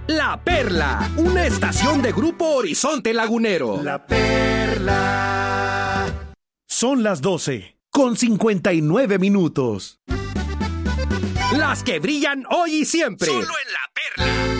La Perla, una estación de Grupo Horizonte Lagunero. La Perla. Son las 12:59. Las que brillan hoy y siempre. Solo en La Perla.